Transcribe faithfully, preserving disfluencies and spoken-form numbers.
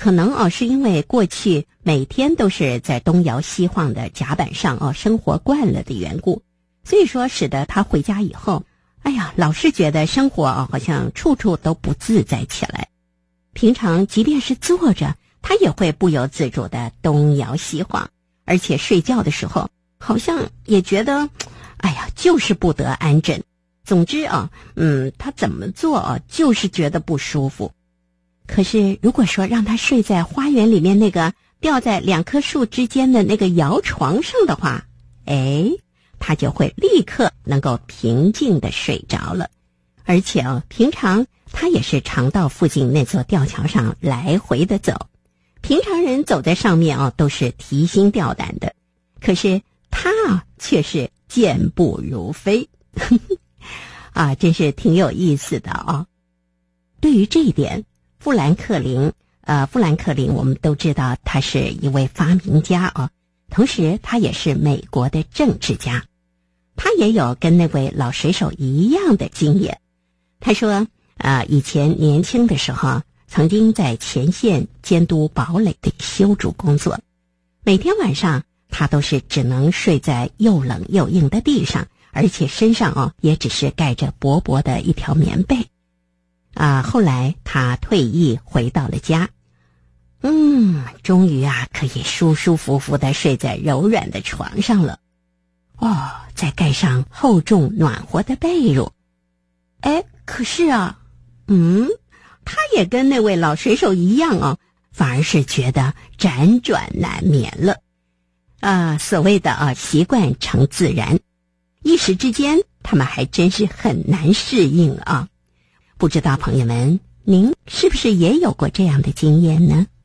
可能哦是因为过去每天都是在东摇西晃的甲板上哦生活惯了的缘故，所以说使得他回家以后，哎呀，老是觉得生活啊好像处处都不自在起来。平常即便是坐着，他也会不由自主的东摇西晃，而且睡觉的时候好像也觉得，哎呀，就是不得安枕。总之啊，嗯，他怎么做啊，就是觉得不舒服。可是如果说让他睡在花园里面那个吊在两棵树之间的那个摇床上的话，哎，他就会立刻能够平静地睡着了。而且哦，平常他也是常到附近那座吊桥上来回的走。平常人走在上面哦，都是提心吊胆的，可是他啊却是健步如飞。啊，真是挺有意思的啊！对于这一点，富兰克林，呃，富兰克林，我们都知道他是一位发明家啊，同时他也是美国的政治家。他也有跟那位老水手一样的经验。他说，呃，以前年轻的时候，曾经在前线监督堡垒的修筑工作，每天晚上他都是只能睡在又冷又硬的地上。而且身上哦，也只是盖着薄薄的一条棉被。啊，后来他退役回到了家，嗯，终于啊可以舒舒服服地睡在柔软的床上了。哦，再盖上厚重暖和的被褥。哎，可是啊，嗯，他也跟那位老水手一样哦，反而是觉得辗转难眠了。啊，所谓的啊习惯成自然。一时之间，他们还真是很难适应啊！不知道朋友们，您是不是也有过这样的经验呢？